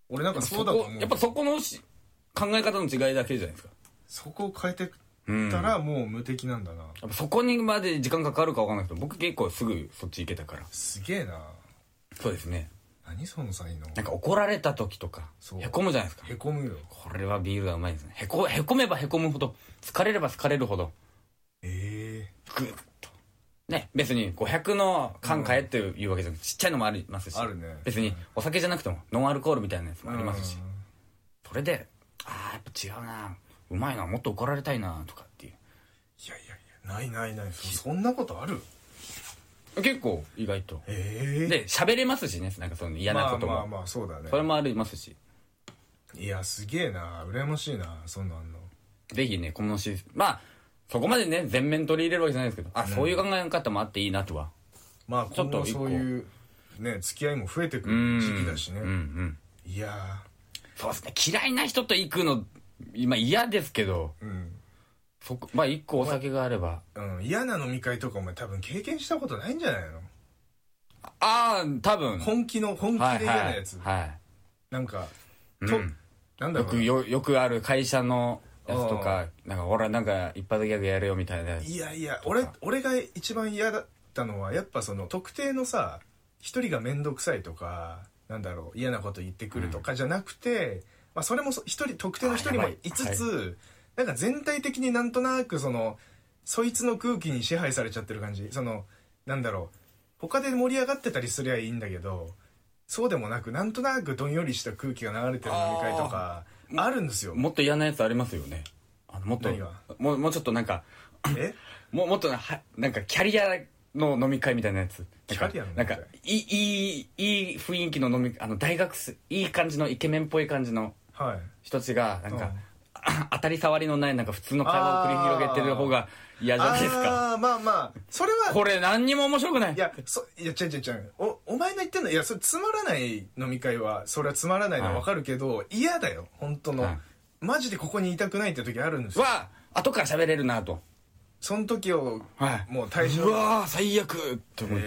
俺なんかそうだと思う。 やっぱそこの考え方の違いだけじゃないですか。 そこを変えてたらもう無敵なんだな。 やっぱそこにまで時間かかるか分かんないけど、僕結構すぐそっち行けたから。 すげえな。 そうですね。 何その才能。 なんか怒られた時とか、へこむじゃないですか。 へこむよ。 これはビールがうまいですね。へこめばへこむほど、疲れれば疲れるほど。ぐっと。ね、別に500の缶買えっていうわけじゃなくて、ちっちゃいのもありますし。 あるね。 別にお酒じゃなくても、ノンアルコールみたいなやつもありますし。それで、やっぱ違うな、うまいな、もっと怒られたいな、とかっていう。 いや、ない。そんなことある？ 結構、意外と。で、喋れますしね、なんかその嫌なことも。 まあ、そうだね。 それもありますし。 いや、すげえな。羨ましいな、そんなんの。 ぜひね、このまあ、そこまでね、全面取り入れるわけじゃないですけど、そういう考え方もあっていいなとは。 まあ、ちょっとそういう、ね、付き合いも増えてくる時期だしね。いやそうですね、嫌いな人と行くの、今嫌ですけど、まあ一個お酒があれば。 嫌な飲み会とかお前多分経験したことないんじゃないの？ 多分。 本気で嫌なやつ。なんか、なんだろう。 よくある会社のやつとか、なんか俺なんか一発ギャグやるよみたいなやつ。 いや、俺が一番嫌だったのは、やっぱその特定のさ、一人がめんどくさいとか、なんだろう、嫌なこと言ってくるとかじゃなくて、まあそれも特定の一人もいつつ、なんか全体的になんとなくそいつの空気に支配されちゃってる感じ。なんだろう、他で盛り上がってたりすりゃいいんだけど、そうでもなく、なんとなくどんよりした空気が流れてる飲み会とか、あるんですよ。 もっと嫌なやつありますよね。もっと、もうちょっちょっとなんか、もっとなんかキャリアの飲み会みたいなやつ。 キャリアの飲み会？ なんか、いい雰囲気の大学生、いい感じのイケメンっぽい感じの人たちが、なんか、当たり障りのないなんか普通の会話を繰り広げてる方が嫌じゃないですか。 まあ、それは。 これ何にも面白くない。 違う。お前の言ってんの、いや、それつまらない飲み会は、それはつまらないのはわかるけど、嫌だよ、本当の。マジでここにいたくないって時あるんですよ。 後から喋れるなと。 その時を、もう対象。 最悪って思って。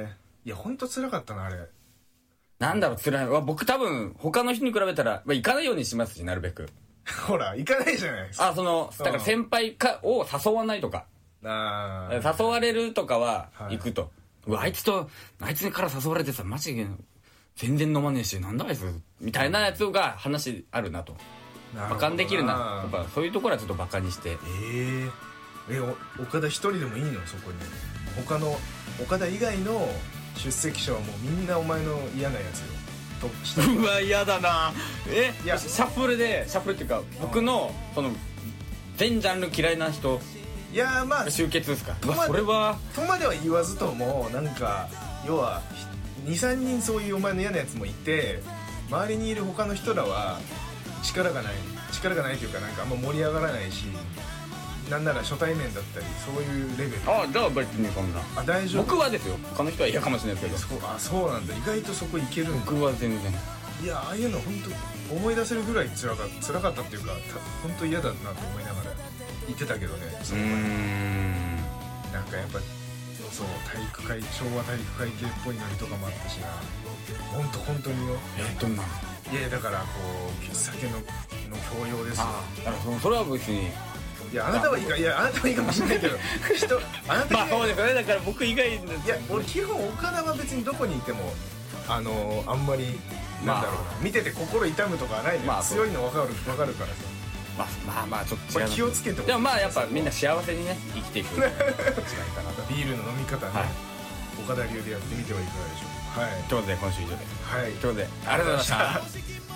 いや、本当辛かったな、あれ。 なんだろう、辛い。僕多分、他の人に比べたら、行かないようにしますし、なるべく。 ほら、行かないじゃないですか。 だから先輩を誘わないとか。誘われるとかは、行くと。あいつから誘われてさ、マジで、全然飲まねえし、なんだあいつ、みたいなやつが話あるなと。馬鹿にできるな。やっぱそういうところはちょっと馬鹿にして。 岡田一人でもいいの、そこに。他の、岡田以外の出席者はもうみんなお前の嫌なやつよ。 うわ、嫌だな。シャッフルっていうか、僕の全ジャンル嫌いな人、 いや、まあ集結ですか。 それはとまでは言わずとも、なんか要は 2,3 人そういうお前の嫌なやつもいて、周りにいる他の人らは力がないというか、なんかあんま盛り上がらないし、なんなら初対面だったり、そういうレベル。 じゃあ別にそんな。 大丈夫。 僕はですよ。他の人は嫌かもしれないですけど。 そうなんだ。意外とそこいけるんだ。 僕は全然。 いや、ああいうの本当思い出せるぐらい辛かったっていうか、本当嫌だなと思いながら言ってたけどね。なんかやっぱそう、昭和体育会系っぽいノリとかもあったしな。本当によ。 どんな？ いや、だから酒の強要ですよ。 それは別に。 いや、あなたはいいかもしれないけど、あなたまあそうですよね。だから僕以外いや、 俺基本岡田は別にどこにいてもあんまりなんだろうな、見てて心痛むとかはないのよ。強いの分かるからさ。 まあちょっとこれ気をつけて。 でもまあやっぱみんな幸せにね生きていく違いかなと。 ビールの飲み方ね、岡田流でやってみてはいかがでしょうか。 ということで今週以上で。ということでありがとうございました。